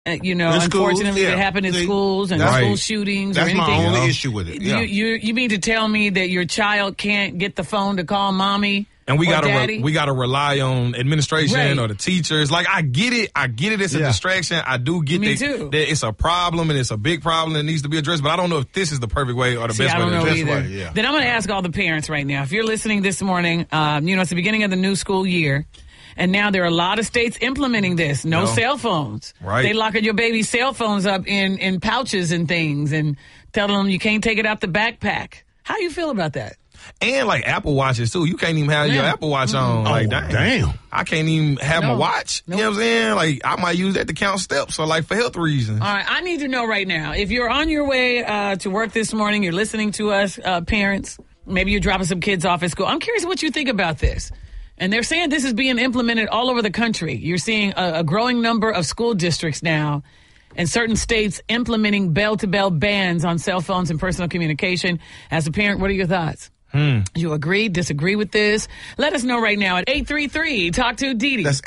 unfortunately, that happen in schools and school shootings or anything. That's my only issue with it. Yeah. You mean to tell me that your child can't get the phone to call mommy? And we daddy? we gotta rely on administration or the teachers. Like, I get it. It's a distraction. I do get that it's a problem and it's a big problem that needs to be addressed. But I don't know if this is the perfect way or the best way to address it. Then I'm going to ask all the parents right now. If you're listening this morning, it's the beginning of the new school year. And now there are a lot of states implementing this. No cell phones. Right. They locking your baby's cell phones up in pouches and things and telling them you can't take it out the backpack. How do you feel about that? And like Apple Watches too. You can't even have your Apple Watch on. Like, damn. I can't even have my watch. You know what I'm saying? Like, I might use that to count steps or like for health reasons. All right. I need to know right now, if you're on your way to work this morning, you're listening to us, parents, maybe you're dropping some kids off at school. I'm curious what you think about this. And they're saying this is being implemented all over the country. You're seeing a growing number of school districts now and certain states implementing bell-to-bell bans on cell phones and personal communication. As a parent, what are your thoughts? You agree, disagree with this? Let us know right now at 833. Talk to Didi. That's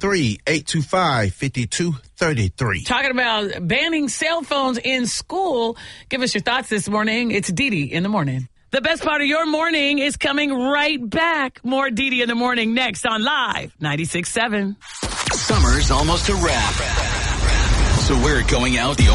833-825-5233. Talking about banning cell phones in school. Give us your thoughts this morning. It's Didi in the morning. The best part of your morning is coming right back. More Didi in the morning next on Live 96.7. Summer's almost a wrap. So we're going out the